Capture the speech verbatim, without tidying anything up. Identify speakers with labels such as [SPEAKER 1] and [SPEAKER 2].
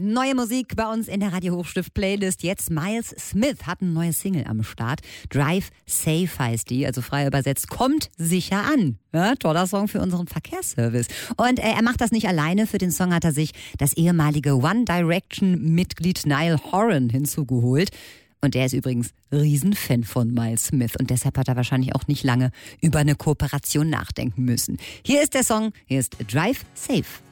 [SPEAKER 1] Neue Musik bei uns in der Radio Hochstift Playlist. Jetzt Miles Smith hat eine neue Single am Start. Drive Safe heißt die, also frei übersetzt, kommt sicher an. Ja, toller Song für unseren Verkehrsservice. Und äh, er macht das nicht alleine. Für den Song hat er sich das ehemalige One Direction-Mitglied Niall Horan hinzugeholt. Und der ist übrigens Riesenfan von Miles Smith. Und deshalb hat er wahrscheinlich auch nicht lange über eine Kooperation nachdenken müssen. Hier ist der Song, hier ist Drive Safe.